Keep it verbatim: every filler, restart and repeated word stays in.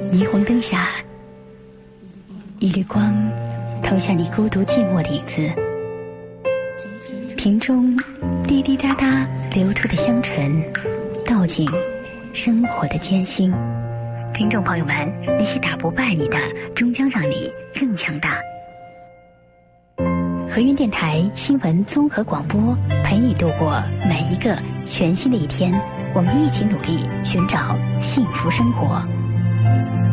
霓虹灯下，一缕光投下你孤独寂寞的影子，瓶中滴滴答答流出的香醇，道尽生活的艰辛。听众朋友们，那些打不败你的，终将让你更强大。和云电台新闻综合广播，陪你度过每一个全新的一天。我们一起努力寻找幸福生活。